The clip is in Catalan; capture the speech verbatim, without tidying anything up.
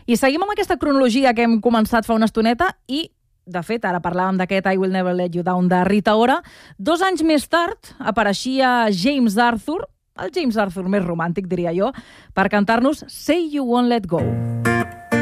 I seguim amb aquesta cronologia que hem començat fa una estoneta i, de fet, ara parlàvem d'aquest I Will Never Let You Down de Rita Ora. Dos anys més tard apareixia James Arthur, el James Arthur més romàntic, diria jo, per cantar-nos Say You Won't Let Go.